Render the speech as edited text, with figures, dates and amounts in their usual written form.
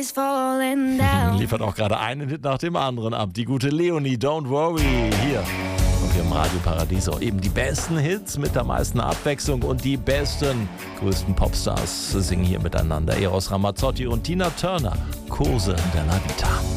is falling down. Liefert auch gerade einen Hit nach dem anderen ab. Die gute Leonie, Don't Worry, hier. Und wir im Radio Paradiso eben die besten Hits mit der meisten Abwechslung und die besten, größten Popstars singen hier miteinander. Eros Ramazzotti und Tina Turner, Kurse della Vita.